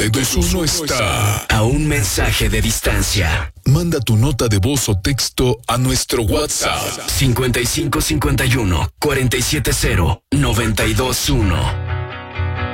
X1 está a un mensaje de distancia. Manda tu nota de voz o texto a nuestro WhatsApp 5551 470 921.